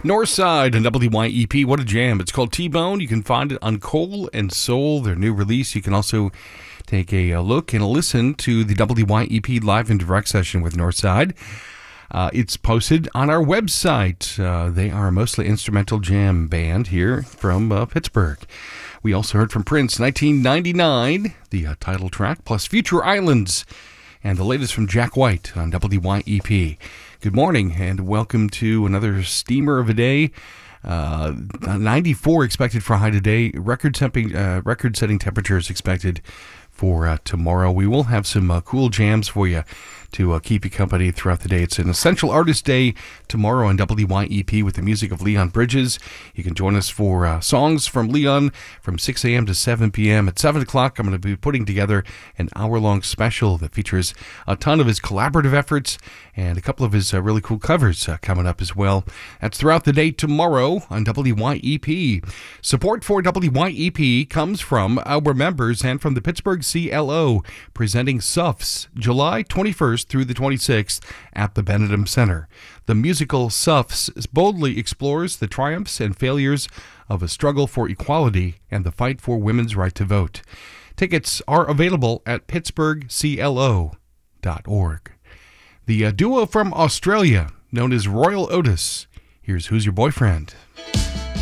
Northside and WYEP, what a jam. It's called T-Bone. You can find it on Coal and Soul, their new release. You can also take a look and a listen to the WYEP live and direct session with Northside. It's posted on our website. They are a mostly instrumental jam band here from Pittsburgh. We also heard from Prince, 1999, the title track, plus Future Islands, and the latest from Jack White on WYEP. Good morning and welcome to another steamer of a day. 94 expected for a high today. Record-setting temperatures expected for tomorrow. We will have some cool jams for you to keep you company throughout the day. It's an Essential Artist Day tomorrow on WYEP with the music of Leon Bridges. You can join us for songs from Leon from 6 a.m. to 7 p.m. At 7 o'clock, I'm going to be putting together an hour-long special that features a ton of his collaborative efforts and a couple of his really cool covers coming up as well. That's throughout the day tomorrow on WYEP. Support for WYEP comes from our members and from the Pittsburgh CLO, presenting SUFS July 21st through the 26th at the Benedum Center. The musical SUFS boldly explores the triumphs and failures of a struggle for equality and the fight for women's right to vote. Tickets are available at pittsburghclo.org. The duo from Australia, known as Royal Otis. Here's Who's Your Boyfriend?